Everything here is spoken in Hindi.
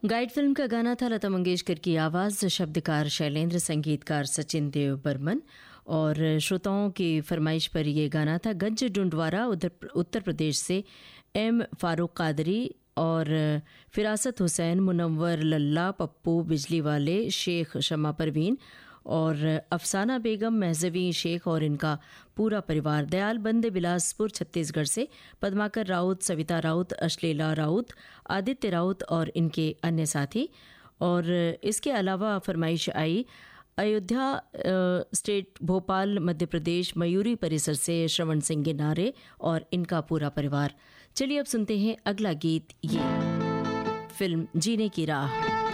गाइड फिल्म का गाना था लता मंगेशकर की आवाज़, शब्दकार शैलेंद्र, संगीतकार सचिन देव बर्मन। और श्रोताओं की फरमाइश पर यह गाना था गंज डुंडवारा उत्तर प्रदेश से एम फारूक कादरी और फिरासत हुसैन, मुनव्वर लल्ला, पप्पू बिजली वाले, शेख शमा परवीन और अफसाना बेगम, महजवी शेख और इनका पूरा परिवार। दयाल बंदे बिलासपुर छत्तीसगढ़ से पद्माकर राउत, सविता राउत, अश्लीला राउत, आदित्य राउत और इनके अन्य साथी। और इसके अलावा फरमाइश आई अयोध्या स्टेट भोपाल मध्य प्रदेश मयूरी परिसर से श्रवण सिंह गिनारे और इनका पूरा परिवार। चलिए अब सुनते हैं अगला गीत, ये फिल्म जीने की राह।